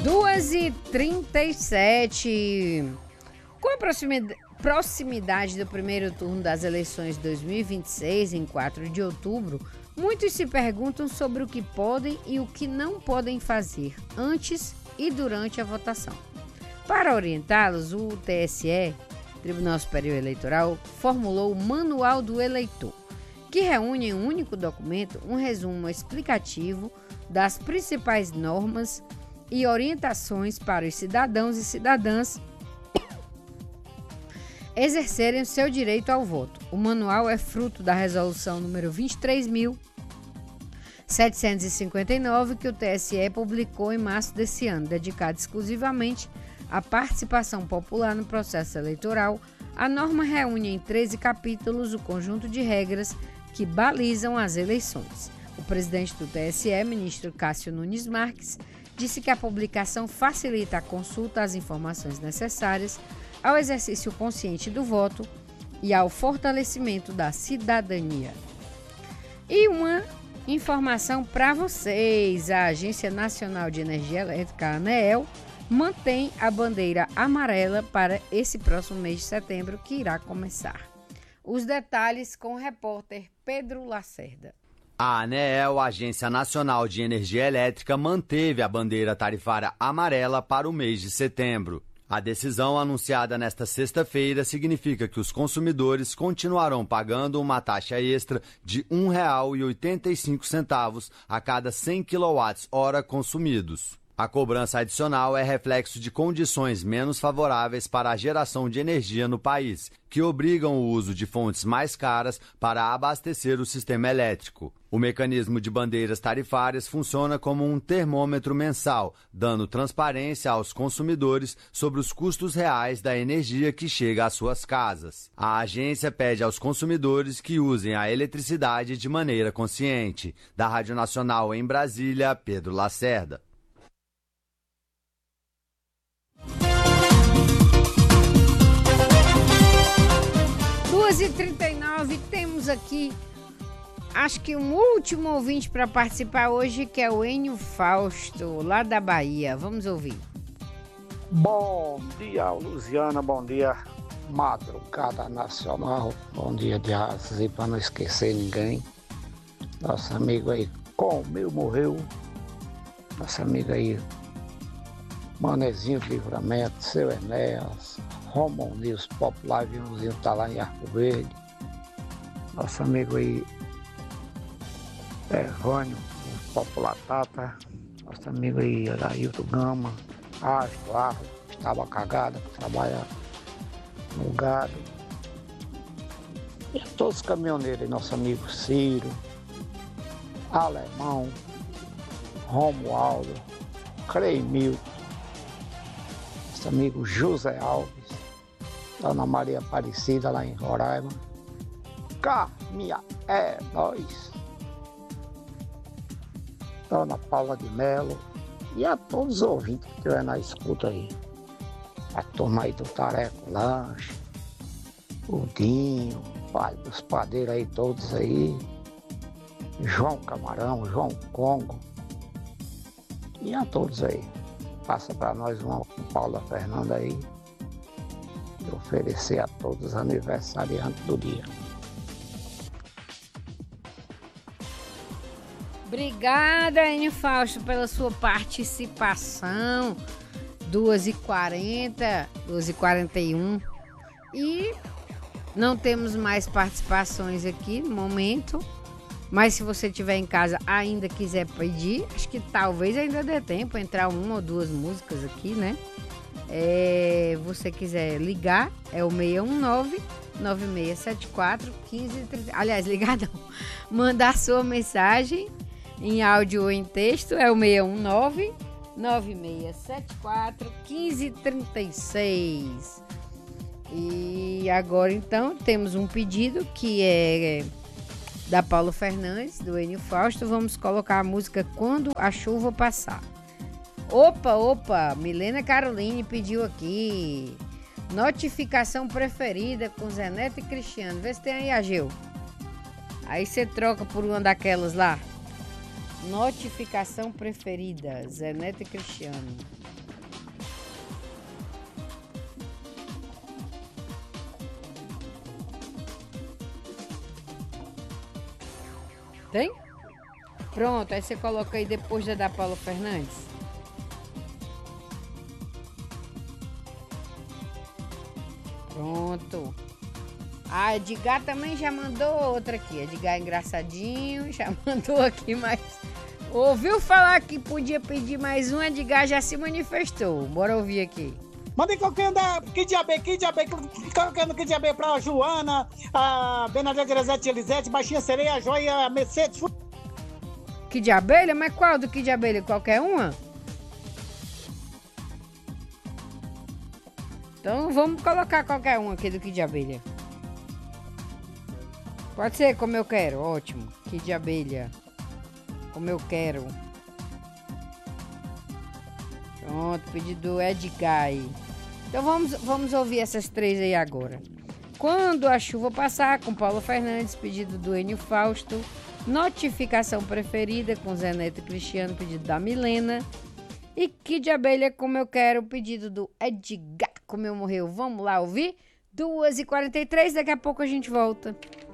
2h37. Com a proximidade do primeiro turno das eleições de 2026, em 4 de outubro, muitos se perguntam sobre o que podem e o que não podem fazer antes e durante a votação. Para orientá-los, o TSE, Tribunal Superior Eleitoral, formulou o Manual do Eleitor, que reúne em um único documento um resumo explicativo das principais normas e orientações para os cidadãos e cidadãs exercerem o seu direito ao voto. O manual é fruto da resolução número 23.759, que o TSE publicou em março desse ano, dedicado exclusivamente à participação popular no processo eleitoral. A norma reúne em 13 capítulos o conjunto de regras que balizam as eleições. O presidente do TSE, ministro Cássio Nunes Marques, disse que a publicação facilita a consulta às informações necessárias ao exercício consciente do voto e ao fortalecimento da cidadania. E uma informação para vocês: a Agência Nacional de Energia Elétrica, a ANEEL, mantém a bandeira amarela para esse próximo mês de setembro, que irá começar. Os detalhes com o repórter Pedro Lacerda. A ANEEL, a Agência Nacional de Energia Elétrica, manteve a bandeira tarifária amarela para o mês de setembro. A decisão anunciada nesta sexta-feira significa que os consumidores continuarão pagando uma taxa extra de R$ 1,85 a cada 100 kWh consumidos. A cobrança adicional é reflexo de condições menos favoráveis para a geração de energia no país, que obrigam o uso de fontes mais caras para abastecer o sistema elétrico. O mecanismo de bandeiras tarifárias funciona como um termômetro mensal, dando transparência aos consumidores sobre os custos reais da energia que chega às suas casas. A agência pede aos consumidores que usem a eletricidade de maneira consciente. Da Rádio Nacional em Brasília, Pedro Lacerda. 2h39, temos aqui, acho que um último ouvinte para participar hoje, que é o Enio Fausto, lá da Bahia. Vamos ouvir. Bom dia, Luziana, bom dia, Madrugada Nacional, bom dia de Razi, para não esquecer ninguém. Nosso amigo aí, comeu, morreu. Nosso amigo aí, Manezinho de Livramento, seu Enéas, Romão News Popular, Vinhozinho tá lá em Arco Verde. Nosso amigo aí, Vânio, Popular Tata. Nosso amigo aí, Ailton Gama, Arro, estava cagada, trabalha no gado. E a todos os caminhoneiros aí, nosso amigo Ciro, Alemão, Romualdo, Creimil, nosso amigo José Alves, Dona Maria Aparecida lá em Roraima, Carminha, é nóis, Dona Paula de Melo e a todos os ouvintes que estiver na escuta aí. A turma aí do Tareco Lanche, o Dinho, os padeiros aí todos aí, João Camarão, João Congo e a todos aí. Passa para nós uma com Paula Fernanda aí e oferecer a todos os aniversariantes do dia. Obrigada, Enio Fausto, pela sua participação. 2h40, 2h41. E não temos mais participações aqui no momento. Mas se você estiver em casa ainda quiser pedir, acho que talvez ainda dê tempo entrar uma ou duas músicas aqui, né? Você quiser ligar, é o 619-9674-1530. Aliás, ligar não. Mandar sua mensagem em áudio ou em texto é o 619-9674-1536. E agora então temos um pedido que é da Paulo Fernandes, do Enio Fausto. Vamos colocar a música Quando a Chuva Passar. Opa, Milena Caroline pediu aqui. Notificação preferida com Zé Neto e Cristiano. Vê se tem aí, Ageu. Aí você troca por uma daquelas lá. Notificação preferida, Zé Neto e Cristiano. Tem? Pronto, aí você coloca aí depois da Paula Fernandes. Pronto. A Edgar também já mandou outra aqui. Edgar engraçadinho, já mandou aqui mais. Ouviu falar que podia pedir mais um, Edgar já se manifestou. Bora ouvir aqui. Mandem qualquer da Kid AB, colocando Kid AB pra Joana, a Bernadette Elisete, Baixinha Sereia, Joia, Mercedes. Kid Abelha? Mas qual do Kid Abelha? Qualquer uma? Então vamos colocar qualquer um aqui do Kid Abelha. Pode ser como eu quero, ótimo. Kid Abelha. Como eu quero. Pronto, pedido do Edgar. Então vamos ouvir essas três aí agora. Quando a chuva passar, com Paulo Fernandes, pedido do Enio Fausto. Notificação preferida, com Zé Neto e Cristiano, pedido da Milena. E Kid Abelha, como eu quero, pedido do Edgar, como eu morreu. Vamos lá ouvir? 2h43, daqui a pouco a gente volta.